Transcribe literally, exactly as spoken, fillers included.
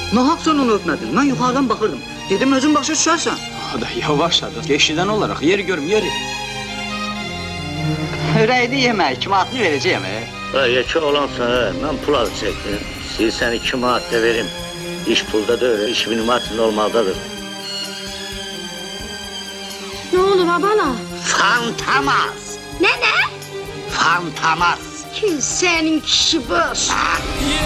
Nahaq sən onu öpmədin. Mən yuxarıdan baxırdım. Dedim özün başa düşərsən. Hadi yavaş hadi. Geçiden olarak yeri görüm yeri. Ürəkli yemək, iki manatını verəcəyəm. Yekə olansa, mən pul adı çəkdim. Silsən iki manat da verim. İş pulda da öyle, iş minimat normaldadır. Ne olur abala? Fantamas! Ne ne? Fantamas! Kim senin kişi boş?